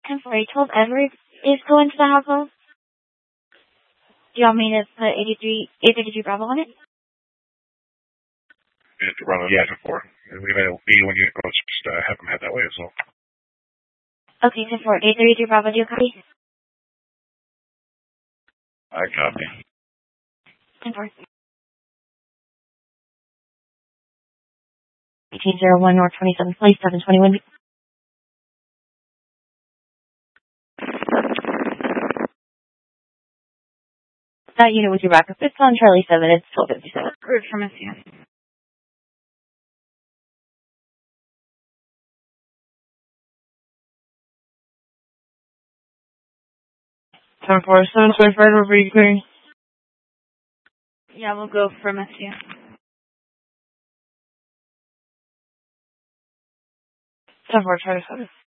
10-4, 12 Edward is going to the household. Do you want me to put 853 Bravo on it? 853 Bravo, yeah, 10-4. And we may be when you go, just have them head that way as well. Okay, 10-4, 833 Bravo, do you copy? I copy. 10-4. 1801 North 27th Place, 721. That unit with your backup, it's on Charlie 7, it's 1257. Route from SCS. Ten four 725 over you clearing. Yeah, we'll go from SCS. 10-4, Charlie 7.